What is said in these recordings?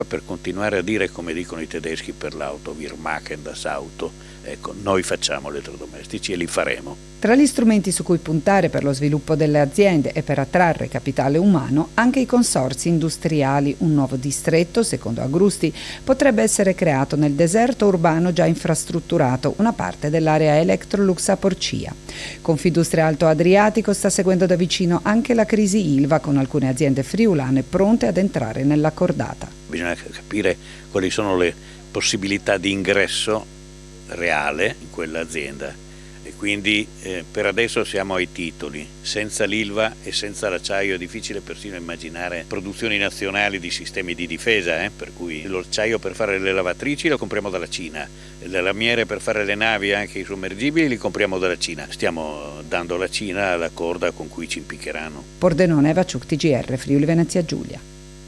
Per continuare a dire, come dicono i tedeschi per l'auto, wir machen das Auto, ecco, noi facciamo elettrodomestici e li faremo. Tra gli strumenti su cui puntare per lo sviluppo delle aziende e per attrarre capitale umano, anche i consorzi industriali. Un nuovo distretto, secondo Agrusti, potrebbe essere creato nel deserto urbano già infrastrutturato, una parte dell'area Electrolux a Porcia. Confindustria Alto Adriatico sta seguendo da vicino anche la crisi Ilva, con alcune aziende friulane pronte ad entrare nella cordata. Bisogna capire quali sono le possibilità di ingresso reale in quell'azienda. E quindi per adesso siamo ai titoli. Senza l'Ilva e senza l'acciaio è difficile persino immaginare produzioni nazionali di sistemi di difesa, per cui l'acciaio per fare le lavatrici lo compriamo dalla Cina, le lamiere per fare le navi, anche i sommergibili, li compriamo dalla Cina. Stiamo dando alla Cina la corda con cui ci impiccheranno. Pordenone, Eva Ciuc, TGR, Friuli Venezia Giulia.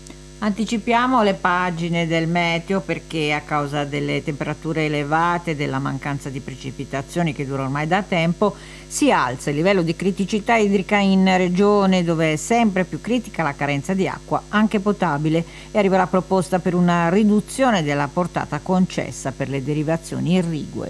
Anticipiamo le pagine del meteo perché a causa delle temperature elevate e della mancanza di precipitazioni che dura ormai da tempo si alza il livello di criticità idrica in regione, dove è sempre più critica la carenza di acqua anche potabile, e arriva la proposta per una riduzione della portata concessa per le derivazioni irrigue.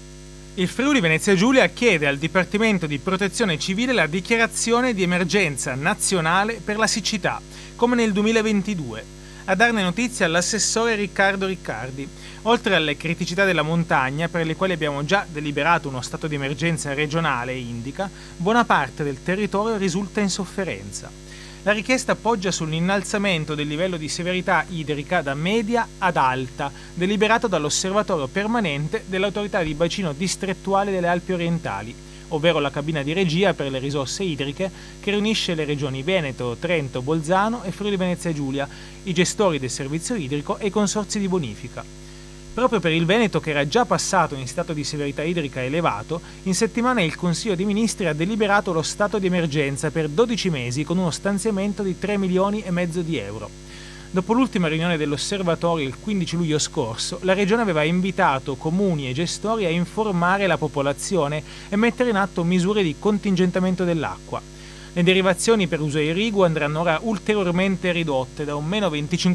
Il Friuli Venezia Giulia chiede al Dipartimento di Protezione Civile la dichiarazione di emergenza nazionale per la siccità, come nel 2022. A darne notizia l'assessore Riccardo Riccardi. Oltre alle criticità della montagna, per le quali abbiamo già deliberato uno stato di emergenza regionale, indica, buona parte del territorio risulta in sofferenza. La richiesta poggia sull'innalzamento del livello di severità idrica da media ad alta, deliberato dall'Osservatorio Permanente dell'Autorità di Bacino Distrettuale delle Alpi Orientali, ovvero la cabina di regia per le risorse idriche che riunisce le regioni Veneto, Trento, Bolzano e Friuli Venezia Giulia, i gestori del servizio idrico e i consorzi di bonifica. Proprio per il Veneto, che era già passato in stato di severità idrica elevato, in settimana il Consiglio dei Ministri ha deliberato lo stato di emergenza per 12 mesi con uno stanziamento di 3,5 milioni di euro. Dopo l'ultima riunione dell'osservatorio il 15 luglio scorso, la Regione aveva invitato comuni e gestori a informare la popolazione e mettere in atto misure di contingentamento dell'acqua. Le derivazioni per uso irriguo andranno ora ulteriormente ridotte, da un meno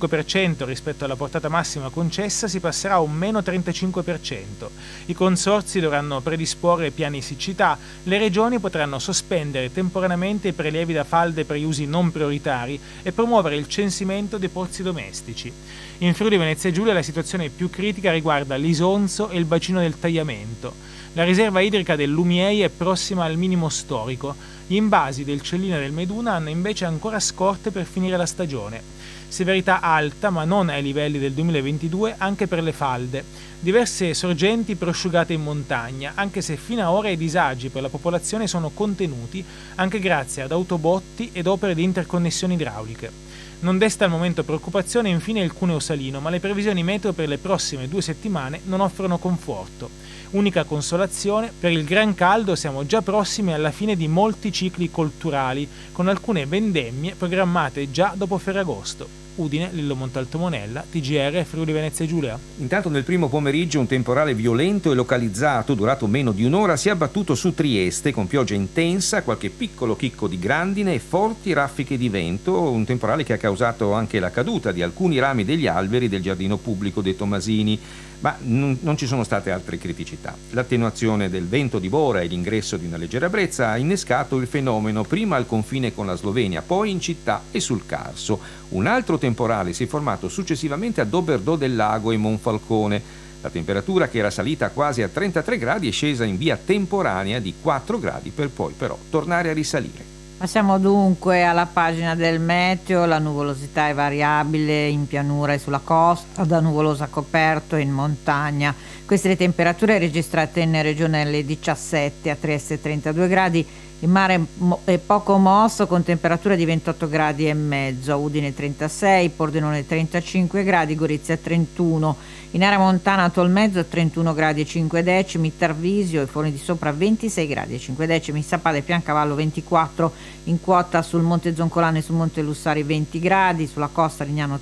25% rispetto alla portata massima concessa si passerà a un meno 35%. I consorzi dovranno predisporre piani siccità, le regioni potranno sospendere temporaneamente i prelievi da falde per gli usi non prioritari e promuovere il censimento dei pozzi domestici. In Friuli Venezia Giulia la situazione più critica riguarda l'Isonzo e il bacino del Tagliamento. La riserva idrica del Lumiei è prossima al minimo storico. Gli invasi del Cellina e del Meduna hanno invece ancora scorte per finire la stagione. Severità alta, ma non ai livelli del 2022, anche per le falde. Diverse sorgenti prosciugate in montagna, anche se fino ad ora i disagi per la popolazione sono contenuti, anche grazie ad autobotti ed opere di interconnessioni idrauliche. Non desta al momento preoccupazione infine il cuneo salino, ma le previsioni meteo per le prossime 2 settimane non offrono conforto. Unica consolazione, per il gran caldo siamo già prossimi alla fine di molti cicli colturali, con alcune vendemmie programmate già dopo Ferragosto. Udine, Lillo Montalto Monella, TGR, Friuli Venezia Giulia. Intanto nel primo pomeriggio un temporale violento e localizzato, durato meno di un'ora, si è abbattuto su Trieste con pioggia intensa, qualche piccolo chicco di grandine e forti raffiche di vento, un temporale che ha causato anche la caduta di alcuni rami degli alberi del giardino pubblico dei Tomasini, ma non ci sono state altre criticità. L'attenuazione del vento di Bora e l'ingresso di una leggera brezza ha innescato il fenomeno prima al confine con la Slovenia, poi in città e sul Carso. Un altro temporale si è formato successivamente a Doberdò del Lago e Monfalcone. La temperatura, che era salita quasi a 33 gradi, è scesa in via temporanea di 4 gradi per poi però tornare a risalire. Passiamo dunque alla pagina del meteo. La nuvolosità è variabile in pianura e sulla costa, da nuvoloso a coperto in montagna. Queste le temperature registrate in regione alle 17, a Trieste 32 gradi, il mare è poco mosso con temperatura di 28 gradi e mezzo, a Udine 36, Pordenone 35 gradi, Gorizia 31. In area montana Tolmezzo 31 gradi e 5 decimi, Tarvisio e Forni di Sopra 26 gradi e 5 decimi, Sappada e Piancavallo 24, in quota sul Monte Zoncolano e sul Monte Lussari 20 gradi, sulla costa Lignano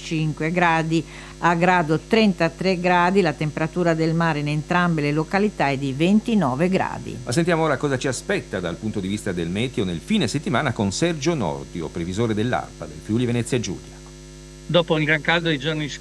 35 gradi, a Grado 33 gradi, la temperatura del mare in entrambe le località è di 29 gradi. Ma sentiamo ora cosa ci aspetta dal punto di vista del meteo nel fine settimana con Sergio Nordio, previsore dell'ARPA del Friuli Venezia Giulia. dopo un gran caldo dei giorni